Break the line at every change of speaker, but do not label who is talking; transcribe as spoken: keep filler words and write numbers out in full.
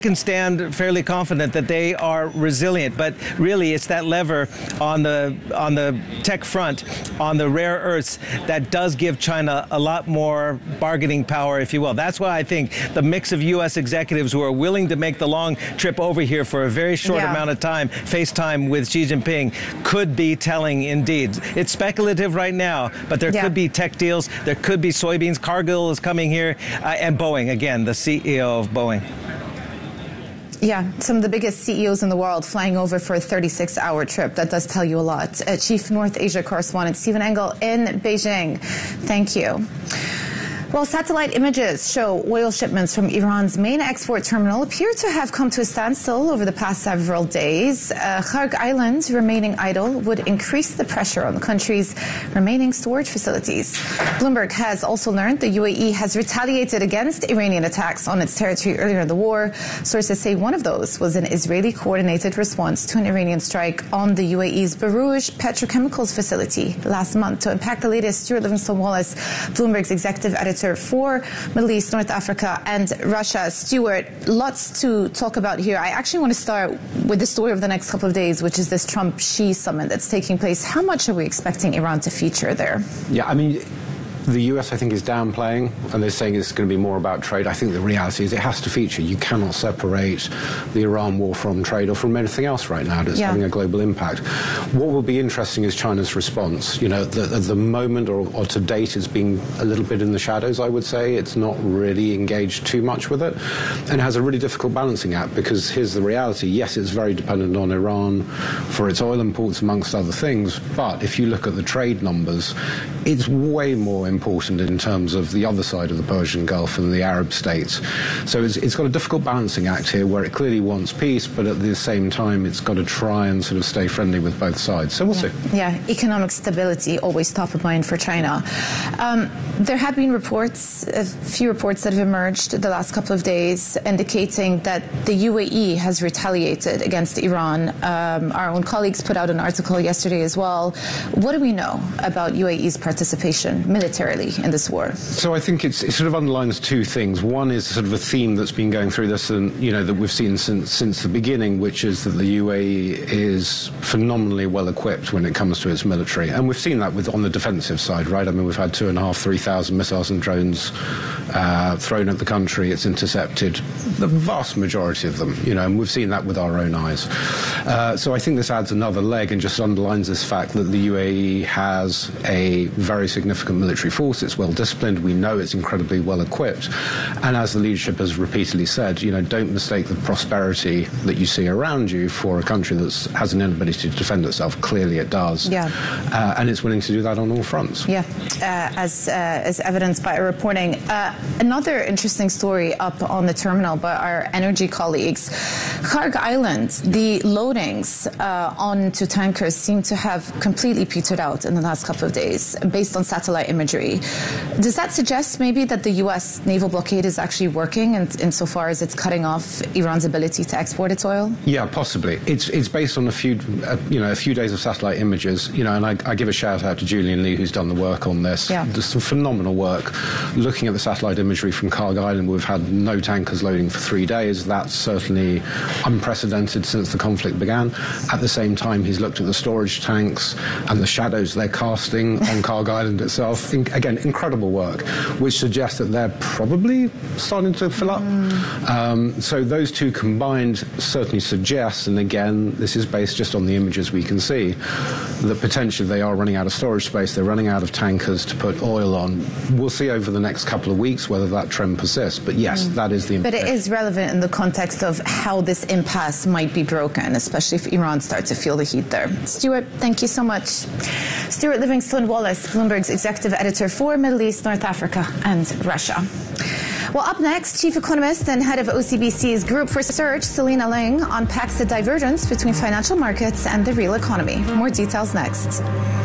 can stand fairly confident that they are resilient, but really it's that lever on the on the tech front, on the rare earths, that does give China a lot more bargaining power, if you will. That's why I think the mix of U S executives who are willing to make the long trip over here for a very short
yeah.
amount of time, FaceTime with Xi Jinping, could be telling indeed. It's speculative right now, but there
yeah.
could be tech deals, there could be soybeans. Cargill is coming here, uh, and Boeing, again, the C E O of Boeing.
Yeah, some of the biggest C E Os in the world flying over for a thirty-six hour trip. That does tell you a lot. Uh, Chief North Asia Correspondent Stephen Engel in Beijing. Thank you. Well, satellite images show oil shipments from Iran's main export terminal appear to have come to a standstill over the past several days. Uh, Kharg Island remaining idle would increase the pressure on the country's remaining storage facilities. Bloomberg has also learned the U A E has retaliated against Iranian attacks on its territory earlier in the war. Sources say one of those was an Israeli coordinated response to an Iranian strike on the U A E's Barouj petrochemicals facility last month. To unpack the latest, Stuart Livingston Wallace, Bloomberg's executive editor for Middle East, North Africa, and Russia. Stuart, lots to talk about here. I actually want to start with the story of the next couple of days, which is this Trump-Xi summit that's taking place. How much are we expecting Iran to feature there?
Yeah, I mean, the U S, I think, is downplaying, and they're saying it's going to be more about trade. I think the reality is it has to feature. You cannot separate the Iran war from trade or from anything else right now that's yeah. having a global impact. What will be interesting is China's response. You know, the, at the moment, or, or to date, it's been a little bit in the shadows, I would say. It's not really engaged too much with it, and has a really difficult balancing act, because here's the reality. Yes, it's very dependent on Iran for its oil imports, amongst other things, but if you look at the trade numbers, it's way more important in terms of the other side of the Persian Gulf and the Arab states. So it's, it's got a difficult balancing act here, where it clearly wants peace, but at the same time it's got to try and sort of stay friendly with both sides. So we'll
yeah.
see.
Yeah, economic stability always top of mind for China. Um, there have been reports, a few reports that have emerged the last couple of days indicating that the U A E has retaliated against Iran. Um, our own colleagues put out an article yesterday as well. What do we know about U A E's participation militarily in this war?
So I think it's, it sort of underlines two things. One is sort of a theme that's been going through this, and you know that we've seen since since the beginning, which is that the U A E is phenomenally well equipped when it comes to its military, and we've seen that with on the defensive side, right? I mean, we've had two and a half, three thousand missiles and drones uh, thrown at the country. It's intercepted the vast majority of them, you know, and we've seen that with our own eyes. Uh, so I think this adds another leg and just underlines this fact that the U A E has a very significant military force. It's well disciplined. We know it's incredibly well equipped. And as the leadership has repeatedly said, you know, don't mistake the prosperity that you see around you for a country that has an inability to defend itself. Clearly it does.
Yeah.
Uh, and it's willing to do that on all fronts.
Yeah, uh, as, uh, as evidenced by our reporting. Uh, another interesting story up on the terminal by our energy colleagues. Kharg Island, the loadings uh, onto tankers seem to have completely petered out in the last couple of days, based on satellite imagery. Does that suggest maybe that the U S naval blockade is actually working in, insofar as it's cutting off Iran's ability to export its oil?
Yeah, possibly. It's it's based on a few, uh, you know, a few days of satellite images, you know, and I, I give a shout out to Julian Lee, who's done the work on this.
Yeah.
There's some phenomenal work looking at the satellite imagery from Kharg Island. We've had no tankers loading for three days. That's certainly unprecedented since the conflict began. At the same time, he's looked at the storage tanks and the shadows they're casting on Kharg Island itself. In, again, incredible work, which suggests that they're probably starting to fill up. Mm. Um, so those two combined certainly suggest, and again, this is based just on the images we can see, that potentially they are running out of storage space, they're running out of tankers to put oil on. We'll see over the next couple of weeks whether that trend persists, but yes, mm. that is the
But it is relevant in the context of how this impasse might be broken, especially if Iran starts to feel the heat there. Stuart, thank you so much. Stuart Livingston Wallace, Bloomberg's executive editor for Middle East, North Africa, and Russia. Well, up next, Chief Economist and Head of O C B C's Group for Research, Selena Ling, unpacks the divergence between financial markets and the real economy. More details next.